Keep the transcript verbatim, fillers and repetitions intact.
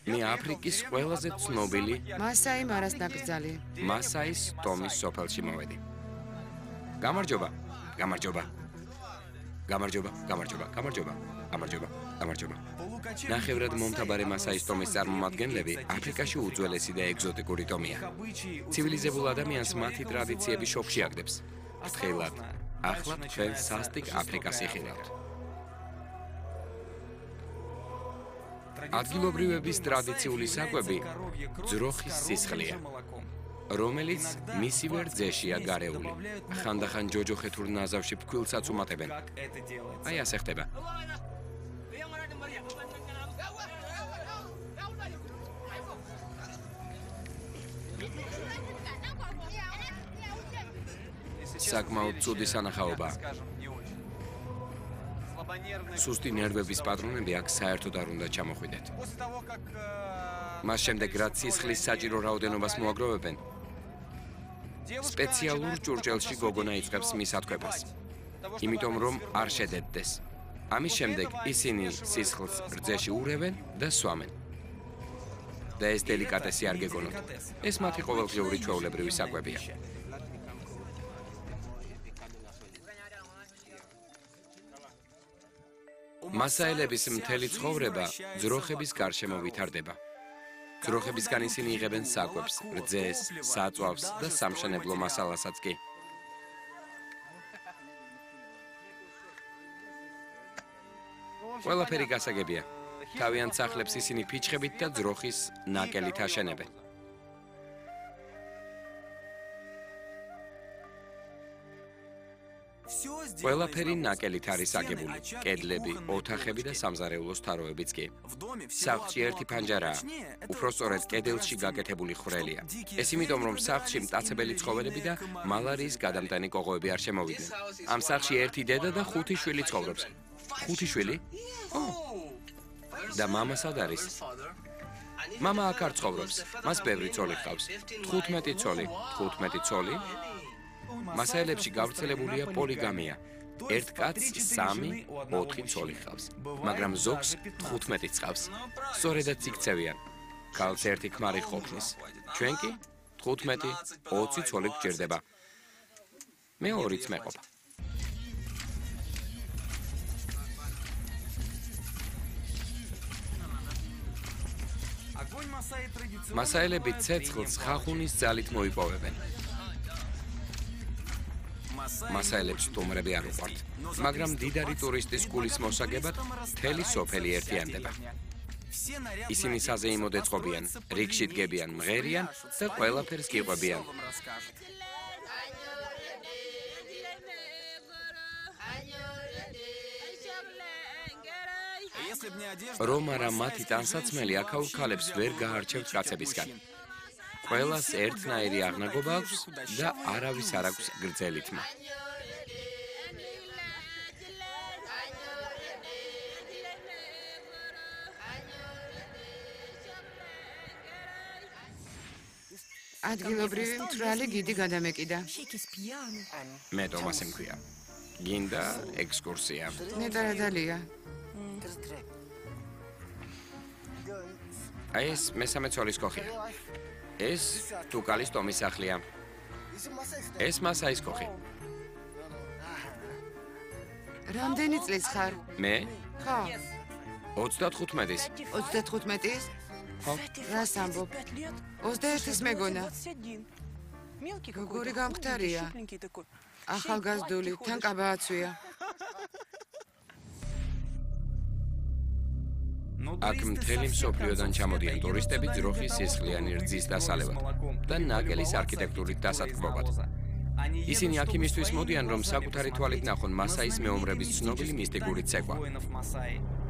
მე აფრიკის ყველაზე ცნობილი მასაი მარას ნაკრძალი. მასაის ტომის სოფელში მოვედი. გამარჯობა, გამარჯობა. გამარჯობა, გამარჯობა, გამარჯობა, გამარჯობა, გამარჯობა. ნახევრად მომთაბარე მასაის ტომის წარმომადგენლები აფრიკაში უძველესი და ეგზოტიკური ტომია. ცივილიზებულ ადამიანს მათი ტრადიციები შოქში აგდებს. ფრთხილად, ახლა თქვენ სასტიკ აფრიკას იხილავთ. ადგილობრივების ტრადიციული საკვები ძროხის სისხლია, რომელიც მისივე რძეშია გარეული. ხანდახან ჯოჯოხეთურ ნაზავში ფქვილსაც უმატებენ. აი ასე ხდება. საკმაოდ ცუდი სანახაობაა. სუსტი ნერვების პატრონები აქ საერთოდ არ უნდა ჩამოხვიდეთ. მას შემდეგ, რაც სისხლის საჭირო რაოდენობას მოაგროვებენ, სპეციალურ ჭურჭელში გოგონა იწყებს მის ათქვებას, იმიტომ რომ არ შედედდეს. ამის შემდეგ ისინი სისხლს რძეში ურევენ და სვამენ. და ეს დელიკატესი არ გეგონოთ. ეს მათი ყოველდღიური ჩვეულებრივი საკვებია. მასაელების მთელი ცხოვრება ძროხების გარშემო ვითარდება. ძროხებისგან ისინი იღებენ საკვებს, რძეს, საწვავს და სამშენებლო მასალასაც კი. ყველაფერი გასაგებია. თავიანთ სახლებს ისინი ფიჩხებით და ძროხის ნაკელით აშენებენ. ყველაფერი ნაკელით არის აგებული, კედლები, ოთახები და სამზარეულოს თაროებიც კი. სახლში ერთი ფანჯარაა, უფრო სწორედ კედელში გაკეთებული ხვრელია. ეს იმიტომ, რომ სახლში მტაცებელი ცხოველები და მალარიის გადამტანი კოღოები არ შემოვიდნენ. ამ სახლში ერთი დედა და ხუთი შვილი ცხოვრობს. ხუთი შვილი? და მამა სად არის? მამა აქ არ ცხოვრობს. მას ბევრი ცოლი ჰყავს. თხუთმეტი ცოლი, თხუთმეტი ცოლი. მასაელებში გავრცელებულია პოლიგამია. ერთ კაცს სამი, ოთხი ცოლი ჰყავს, მაგრამ ზოგს თხუთმეტიც ჰყავს. სწორედაც იქცევიან. ქალს ერთი ქმარი ყოფნის. ჩვენ კი თხუთმეტი, ოცი ცოლი გვჭირდება. მე ორიც მეყოფ. მასაელები ცეცხლს ხახუნის ძალით მოიპოვებენ. მასაელებს სტუმრები არ უყვართ, მაგრამ მდიდარი ტურისტის გულის მოსაგებად მთელი სოფელი ერთიანდება. ისინი საზეიმოდ ეწყობიან, რიგში დგებიან, მღერიან და ყველაფერს გიყვებიან. რომ არა მათი ტანსაცმელი აქაურ ქალებს ვერ გაარჩევთ კაცებისგან. ყველას ერთნაირი აღნაგობა აქვს და არავის არ აქვს გრძელი თმა. ადგილობრივი მთვრალი გიდი გადამეკიდა. მე ტომასი მქვია. გინდა ექსკურსია. ნეტარადალია. აი ეს მესამე ცოლის კოხია. ეს ტუკალის ტომის სახლია. ეს მასაის კოხი. რამდენი წლის ხარ? მე? ხო. ოცდათხუთმეტის. ოცდათხუთმეტის? ხო. რას ამბობ? ოცდაერთის მეგონა. გოგორი გამختარია. ახალგაზრდული, თან კაბა აცვია. აქ მთელი მსოფლიოდან ჩამოდიან ტურისტები ძროხის სისხლიანი რძის დასალევად და ნაკელის არქიტექტურით დასატკბობად. ისინი აქ იმისთვის მოდიან, რომ საკუთარი თვალით ნახონ მასაის მეომრების ცნობილი მისტიკური ცეკვა.